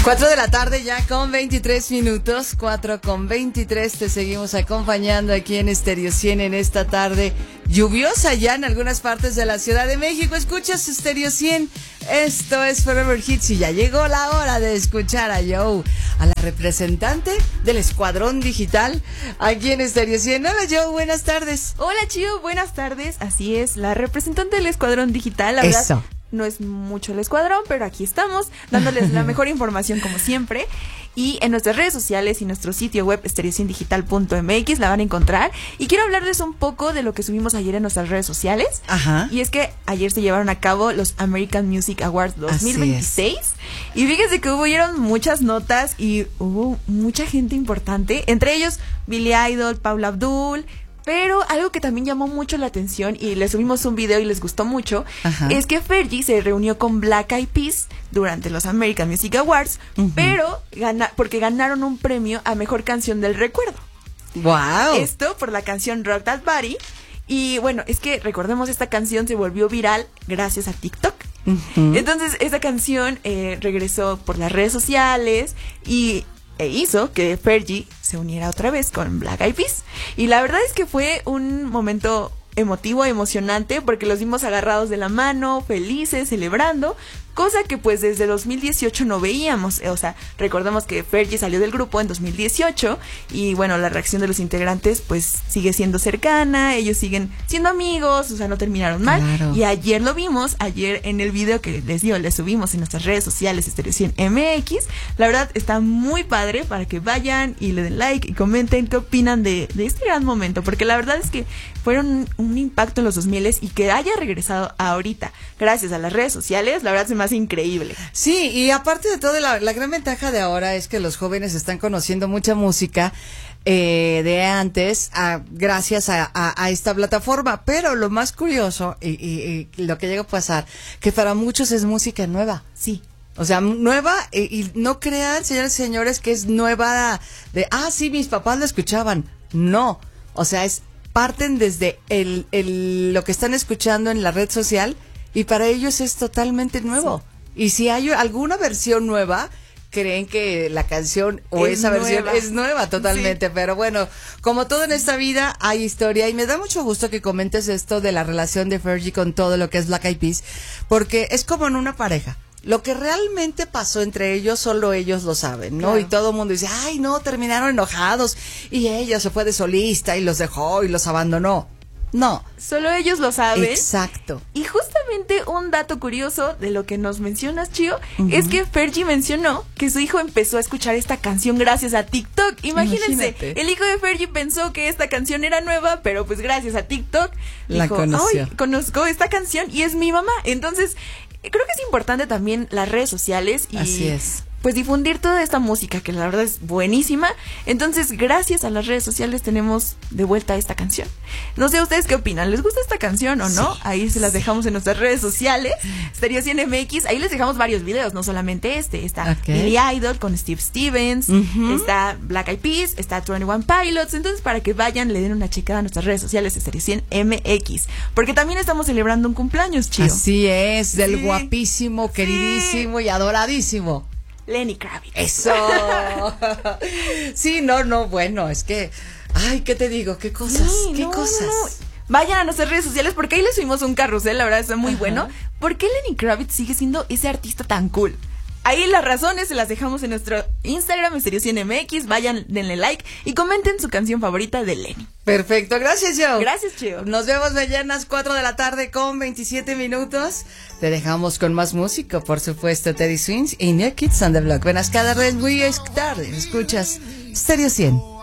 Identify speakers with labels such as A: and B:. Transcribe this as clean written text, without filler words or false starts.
A: 4 de la tarde ya con 23 minutos, 4:23, te seguimos acompañando aquí en Stereo 100 en esta tarde lluviosa ya en algunas partes de la Ciudad de México. Escuchas Stereo 100, esto es Forever Hits y ya llegó la hora de escuchar a Joe, a la representante del Escuadrón Digital aquí en Stereo 100. Hola Joe, buenas tardes.
B: Hola Chío, buenas tardes, así es, la representante del Escuadrón Digital, la verdad.
A: Eso.
B: No es mucho el escuadrón, pero aquí estamos, dándoles la mejor información como siempre. Y en nuestras redes sociales y nuestro sitio web estereociendigital.mx la van a encontrar. Y quiero hablarles un poco de lo que subimos ayer en nuestras redes sociales.
A: Ajá.
B: Y es que ayer se llevaron a cabo los American Music Awards 2026. Y fíjense que hubieron muchas notas y hubo mucha gente importante. Entre ellos, Billy Idol, Paula Abdul. Pero algo que también llamó mucho la atención y les subimos un video y les gustó mucho,
A: Ajá.
B: es que Fergie se reunió con Black Eyed Peas durante los American Music Awards, pero porque ganaron un premio a Mejor Canción del Recuerdo.
A: Wow.
B: Esto por la canción Rock That Body. Y bueno, es que recordemos, esta canción se volvió viral gracias a TikTok. Entonces, esta canción regresó por las redes sociales e hizo que Fergie se uniera otra vez con Black Eyed Peas. Y la verdad es que fue un momento emotivo, emocionante, porque los vimos agarrados de la mano, felices, celebrando, cosa que pues desde 2018 no veíamos. O sea, recordemos que Fergie salió del grupo en 2018 y bueno, la reacción de los integrantes pues sigue siendo cercana, ellos siguen siendo amigos, o sea, no terminaron mal.
A: Claro.
B: Y ayer lo vimos, ayer en el video que les subimos en nuestras redes sociales, Stereo 100 MX, la verdad está muy padre para que vayan y le den like y comenten qué opinan de este gran momento, porque la verdad es que fueron un impacto en los 2000 y que haya regresado ahorita gracias a las redes sociales, la verdad se me hace increíble.
A: Sí, y aparte de todo, la gran ventaja de ahora es que los jóvenes están conociendo mucha música de antes gracias a esta plataforma, pero lo más curioso y lo que llega a pasar, que para muchos es música nueva.
B: Sí.
A: O sea, nueva, y no crean, señores y señores, que es nueva sí, mis papás lo escuchaban. No, o sea, parten desde lo que están escuchando en la red social y para ellos es totalmente nuevo. Sí. Y si hay alguna versión nueva, creen que la canción o esa versión es nueva totalmente. Sí. Pero bueno, como todo en esta vida hay historia y me da mucho gusto que comentes esto de la relación de Fergie con todo lo que es Black Eyed Peas, porque es como en una pareja. Lo que realmente pasó entre ellos, solo ellos lo saben, ¿no? Claro. Y todo el mundo dice, ay, no, terminaron enojados y ella se fue de solista y los dejó y los abandonó. No.
B: Solo ellos lo saben.
A: Exacto.
B: Y justamente un dato curioso de lo que nos mencionas, Chío, es que Fergie mencionó que su hijo empezó a escuchar esta canción gracias a TikTok. Imagínate. El hijo de Fergie pensó que esta canción era nueva, pero pues gracias a TikTok
A: la
B: dijo,
A: conoció.
B: ay, conozco esta canción y es mi mamá. Entonces, creo que es importante también las redes sociales y
A: así es.
B: Pues difundir toda esta música que la verdad es buenísima. Entonces, gracias a las redes sociales tenemos de vuelta esta canción. No sé ustedes qué opinan, ¿les gusta esta canción o no? Sí, ahí se las dejamos en nuestras redes sociales, Stereo 100 MX, ahí les dejamos varios videos, no solamente está Billy Idol con Steve Stevens, está Black Eyed Peas, está 21 Pilots, entonces para que vayan, le den una checada a nuestras redes sociales, Stereo 100 MX, porque también estamos celebrando un cumpleaños, Chío.
A: Así es, del guapísimo, queridísimo y adoradísimo
B: Lenny Kravitz.
A: Eso. Sí, no, bueno, es que, ay, ¿qué te digo? ¿Qué cosas?
B: Sí,
A: ¿Qué cosas?
B: No. Vayan a nuestras redes sociales porque ahí les subimos un carrusel, la verdad está muy bueno. ¿Por qué Lenny Kravitz sigue siendo ese artista tan cool? Ahí las razones se las dejamos en nuestro Instagram, Stereo 100 MX. Vayan, denle like y comenten su canción favorita de Lenny.
A: Perfecto, gracias, Joe.
B: Gracias, Chío.
A: Nos vemos mañana 4 de la tarde con 27 minutos. Te dejamos con más música, por supuesto, Teddy Swims y New Kids on the Block. Buenas tardes, muy tarde. Escuchas Stereo 100.